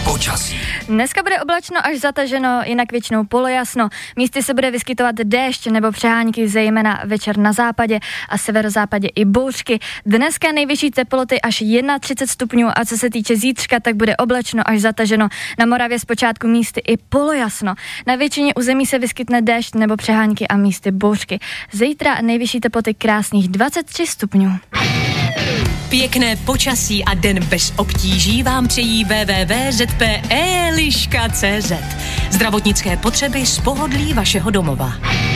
počasí. Dneska bude oblačno až zataženo, jinak většinou polojasno. Místy se bude vyskytovat déšť nebo přehánky, zejména večer na západě a severozápadě i bouřky. Dneska nejvyšší teploty až 31 stupňů a co se týče zítřka, tak bude oblačno až zataženo. Na Moravě zpočátku místy i polojasno. Na většině území se vyskytne déšť nebo přehánky a místy bouřky. Zítra nejvyšší teploty krásných 23 stupňů. Pěkné počasí a den bez obtíží vám přejí www.zp.eliška.cz. Zdravotnické potřeby z pohodlí vašeho domova.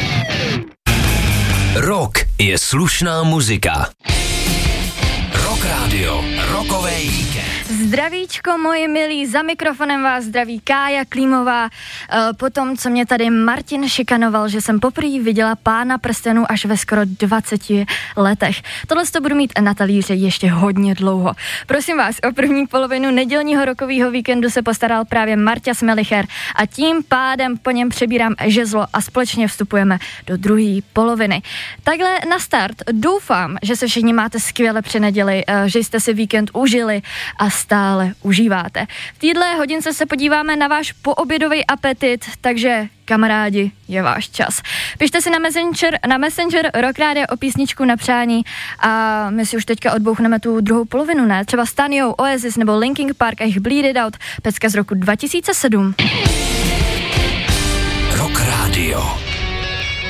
Rock je slušná muzika. Rock Radio, rokovej víkend. Zdravíčko, moji milí, za mikrofonem vás zdraví Kája Klímová. Potom, co mě tady Martin šikanoval, že jsem poprvé viděla Pána prstenů až ve skoro 20 letech. Tohle to budu mít na talíře ještě hodně dlouho. Prosím vás, o první polovinu nedělního rokového víkendu se postaral právě Marťas Melicher a tím pádem po něm přebírám žezlo a společně vstupujeme do druhé poloviny. Takhle na start doufám, že se všichni máte skvěle při neděli, že jste si víkend užili a stále užíváte. V téhle hodince se podíváme na váš poobědový apetit, takže kamarádi, je váš čas. Pište si na Messenger Rock Radio o písničku na přání a my si už teďka odbouchneme tu druhou polovinu, ne? Třeba Stanio, Oasis nebo Linkin Park a jejich Bleed It Out, pecka z roku 2007. Rock Radio.